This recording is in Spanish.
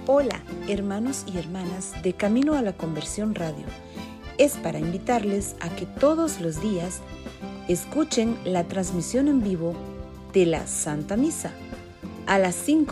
Hola, hermanos y hermanas de Camino a la Conversión Radio. Es para invitarles a que todos los días escuchen la transmisión en vivo de la Santa Misa a las 5